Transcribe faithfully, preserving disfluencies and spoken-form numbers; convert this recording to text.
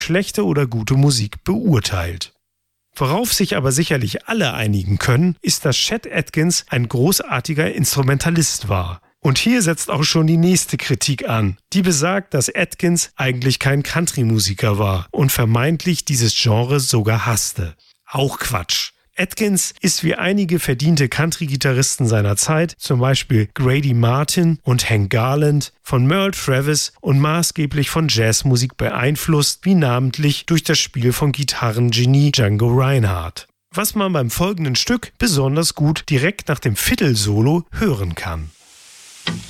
schlechte oder gute Musik beurteilt. Worauf sich aber sicherlich alle einigen können, ist, dass Chet Atkins ein großartiger Instrumentalist war. Und hier setzt auch schon die nächste Kritik an, die besagt, dass Atkins eigentlich kein Country-Musiker war und vermeintlich dieses Genre sogar hasste. Auch Quatsch. Atkins ist wie einige verdiente Country-Gitarristen seiner Zeit, zum Beispiel Grady Martin und Hank Garland, von Merle Travis und maßgeblich von Jazzmusik beeinflusst, wie namentlich durch das Spiel von Gitarrengenie Django Reinhardt. Was man beim folgenden Stück besonders gut direkt nach dem Fiddle-Solo hören kann.